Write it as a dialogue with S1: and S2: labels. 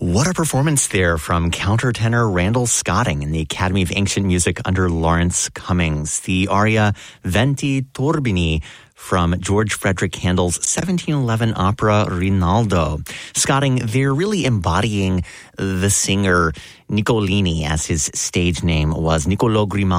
S1: What a performance there from countertenor Randall Scotting in the Academy of Ancient Music under Lawrence Cummings. The aria Venti Turbini from George Frederick Handel's 1711 opera Rinaldo. Scotting, they're really embodying the singer Niccolini, as his stage name was, Niccolò Grimaldi.